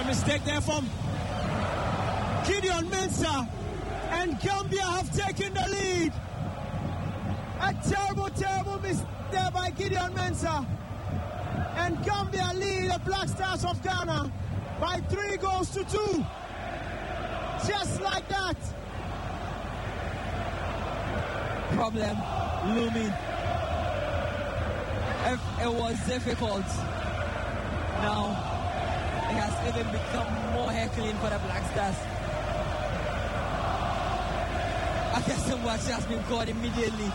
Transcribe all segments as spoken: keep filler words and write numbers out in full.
mistake there from Gideon Mensah, and Gambia have taken the lead. A terrible, terrible mistake there by Gideon Mensah, and Gambia lead the Black Stars of Ghana by three goals to two. Just like that. Problem looming. If it was difficult, now it has even become more heckling for the Black Stars. I guess the watch has been caught immediately.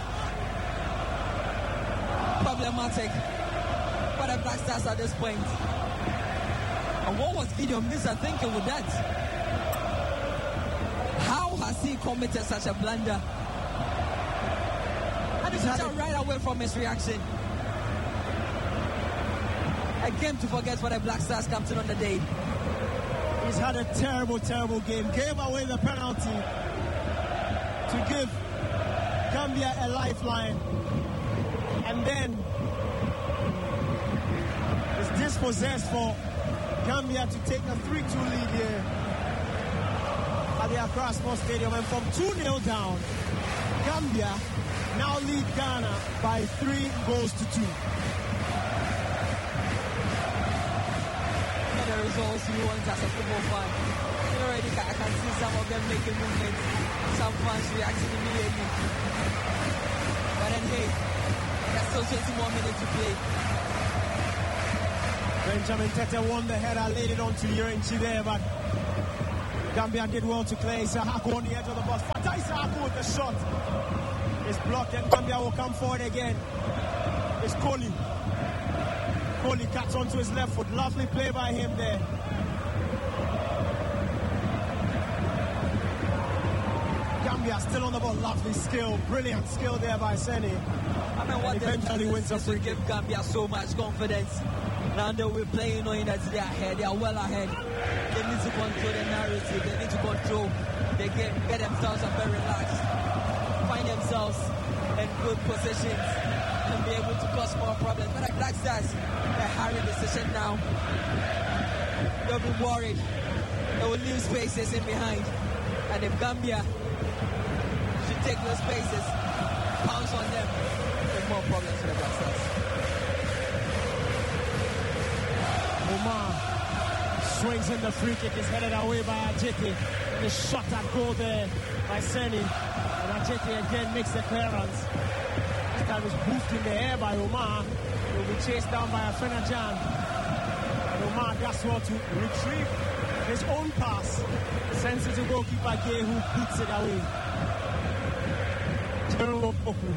Problematic for the Black Stars at this point. And what was Gideon Mensah thinking with that? How has he committed such a blunder? And it's right away from his reaction. A game to forget for the Black Stars captain on the day. He's had a terrible, terrible game. Gave away the penalty to give Gambia a lifeline. And then is dispossessed for Gambia to take a three two lead here at the Accra Sports Stadium. And from two nil down, Gambia now lead Ghana by three goals to two. The results you want as a football fan. You already can, I can see some of them making movements. Some fans reacting immediately. But then hey, there's still twenty more minutes to play. Benjamin Tete won the header, laid it on to Yurenchi there, but Gambia did well to clear. Isahako on the edge of the box. Fatai Isahako with the shot. It's blocked and Gambia will come forward again. It's Kohli. Kohli cuts onto his left foot. Lovely play by him there. Gambia still on the ball. Lovely skill. Brilliant skill there by Seni. I mean, what eventually wins a free kick. Give Gambia so much confidence. Now that we're playing knowing that they're ahead, they are well ahead. They need to control the narrative. They need to control the game, get themselves up very relaxed, find themselves in good positions, and be able to cause more problems. But like Black Stars, they're hurrying decision now. They'll be worried. They will leave spaces in behind. And if Gambia should take those spaces, pounce on them, there's more problems for the Black Stars. Omar swings in the free kick, is headed away by Ajeti. And is shot at goal there by Seni. And Ajeti again makes the clearance. This time is boofed in the air by Omar. He will be chased down by Afena-Gyan. And Omar does well to retrieve his own pass. Sends it to goalkeeper Gay, who puts it away. General Oku.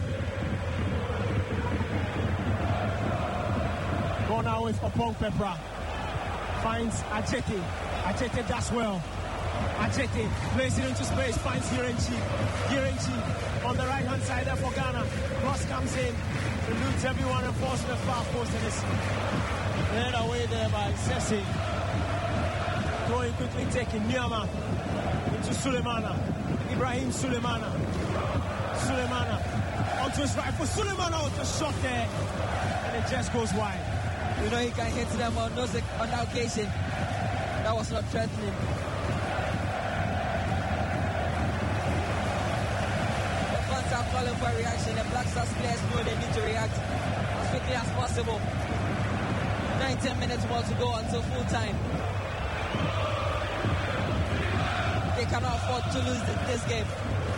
Gone away for Pong Pepra. Finds Ajeti. Ajeti does well. Ajeti plays it into space, finds Yurenchi. Yurenchi on the right hand side there for Ghana. Cross comes in, eludes everyone and falls to the far post, and is led away there by Sessi. Going quickly taking Nyama into Sulemana. Ibrahim Sulemana. Sulemana onto his right for Sulemana with the shot there, and it just goes wide. You know he can hit them on, those, on that occasion. That was not threatening. The fans are calling for a reaction. The Black Stars players know they need to react as quickly as possible. nineteen minutes more to go until full time. They cannot afford to lose this game.